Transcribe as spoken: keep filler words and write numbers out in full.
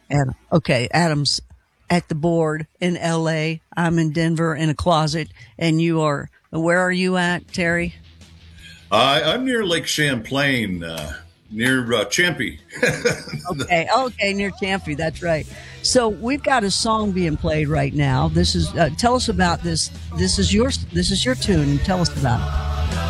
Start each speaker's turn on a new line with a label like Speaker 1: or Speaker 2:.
Speaker 1: Adam. Okay, Adam's at the board in L A. I'm in Denver in a closet, and you are. Where are you at, Terry?
Speaker 2: I, I'm near Lake Champlain, uh, near uh, Champy.
Speaker 1: Okay, okay, near Champy. That's right. So we've got a song being played right now. This is. Uh, tell us about this. This is your. This is your tune. Tell us about it.